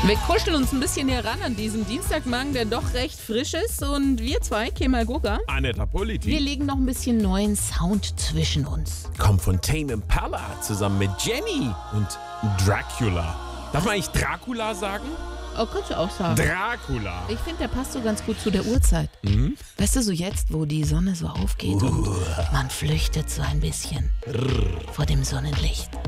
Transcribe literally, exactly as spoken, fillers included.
Wir kuscheln uns ein bisschen hier ran an diesem Dienstagmorgen, der doch recht frisch ist. Und wir zwei, Kemal Guga, Aneta Politi. wir legen noch ein bisschen neuen Sound zwischen uns. Kommt von Tame Impala zusammen mit Jenny und Dracula. Darf man eigentlich Dracula sagen? Oh, kannst du auch sagen. Dracula. Ich finde, der passt so ganz gut zu der Uhrzeit. Mhm. Weißt du, so jetzt, wo die Sonne so aufgeht Uh. und man flüchtet so ein bisschen vor dem Sonnenlicht.